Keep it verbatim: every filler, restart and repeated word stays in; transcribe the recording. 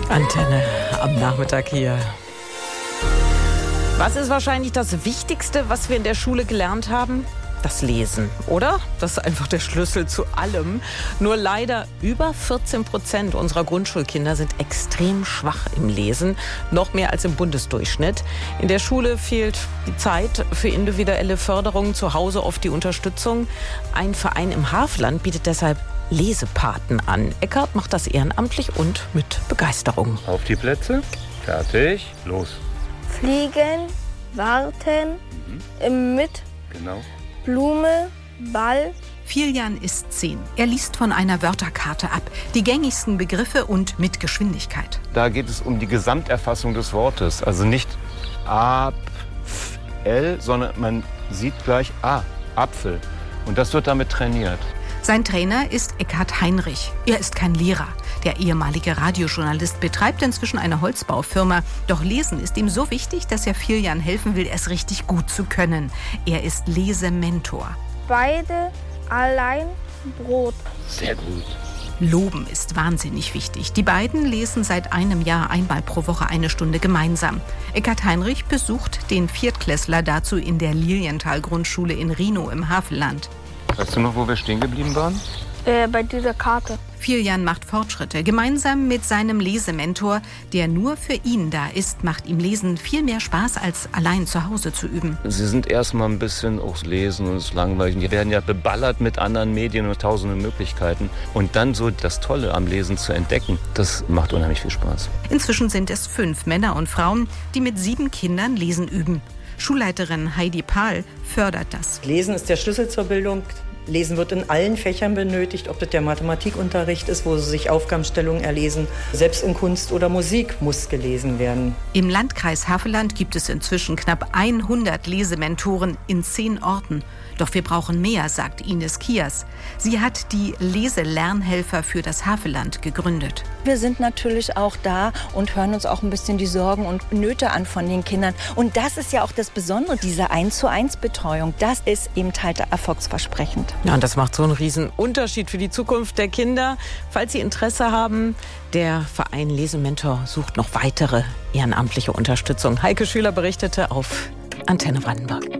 Antenne am Nachmittag hier. Was ist wahrscheinlich das Wichtigste, was wir in der Schule gelernt haben? Das Lesen, oder? Das ist einfach der Schlüssel zu allem. Nur leider über vierzehn Prozent unserer Grundschulkinder sind extrem schwach im Lesen. Noch mehr als im Bundesdurchschnitt. In der Schule fehlt die Zeit für individuelle Förderung, zu Hause oft die Unterstützung. Ein Verein im Havelland bietet deshalb Lesepaten an. Eckart macht das ehrenamtlich und mit Begeisterung. Auf die Plätze, fertig, los. Fliegen, warten, mhm. mit Genau. Blume, Ball. Filjan ist zehn. Er liest von einer Wörterkarte ab. Die gängigsten Begriffe und mit Geschwindigkeit. Da geht es um die Gesamterfassung des Wortes. Also nicht A, F, L, sondern man sieht gleich A, Apfel. Und das wird damit trainiert. Sein Trainer ist Eckhard Heinrich. Er ist kein Lehrer. Der ehemalige Radiojournalist betreibt inzwischen eine Holzbaufirma. Doch Lesen ist ihm so wichtig, dass er Filjan helfen will, es richtig gut zu können. Er ist Lesementor. Beide allein Brot. Sehr gut. Loben ist wahnsinnig wichtig. Die beiden lesen seit einem Jahr einmal pro Woche eine Stunde gemeinsam. Eckhard Heinrich besucht den Viertklässler dazu in der Lilienthal-Grundschule in Rhinow im Havelland. Weißt du noch, wo wir stehen geblieben waren? Äh, bei dieser Karte. Filjan macht Fortschritte. Gemeinsam mit seinem Lesementor, der nur für ihn da ist, macht ihm Lesen viel mehr Spaß, als allein zu Hause zu üben. Sie sind erstmal ein bisschen auch lesen und es ist langweilig. Die werden ja beballert mit anderen Medien und tausenden Möglichkeiten. Und dann so das Tolle am Lesen zu entdecken, das macht unheimlich viel Spaß. Inzwischen sind es fünf Männer und Frauen, die mit sieben Kindern Lesen üben. Schulleiterin Heidi Pahl fördert das. Lesen ist der Schlüssel zur Bildung. Lesen wird in allen Fächern benötigt, ob das der Mathematikunterricht ist, wo sie sich Aufgabenstellungen erlesen. Selbst in Kunst oder Musik muss gelesen werden. Im Landkreis Havelland gibt es inzwischen knapp hundert Lesementoren in zehn Orten. Doch wir brauchen mehr, sagt Ines Kias. Sie hat die Leselernhelfer für das Havelland gegründet. Wir sind natürlich auch da und hören uns auch ein bisschen die Sorgen und Nöte an von den Kindern. Und das ist ja auch das Besondere, diese eins zu eins Betreuung. Das ist eben halt erfolgsversprechend. Ja, und das macht so einen riesen Unterschied für die Zukunft der Kinder. Falls Sie Interesse haben, der Verein Lesementor sucht noch weitere ehrenamtliche Unterstützung. Heike Schüler berichtete auf Antenne Brandenburg.